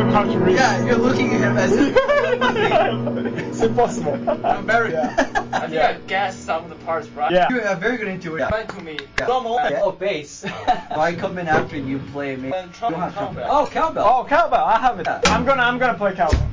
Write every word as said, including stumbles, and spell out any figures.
a country. Yeah, you're looking at him as if It's impossible. I'm very. I think Yeah. I guessed some of the parts right. Yeah. You're a very good into it. Explain to me. Yeah. Oh, bass. I come in after you play me. And trumpet, You don't have trumpet. trumpet. Oh, cowbell. Oh, cowbell. I have it. I'm gonna, I'm gonna play cowbell.